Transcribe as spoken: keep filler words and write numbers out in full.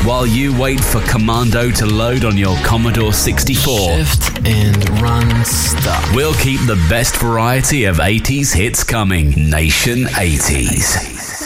while you wait for Commando to load on your Commodore sixty-four. Shift and run stop. We'll keep the best variety of eighties hits coming. Nation eighties.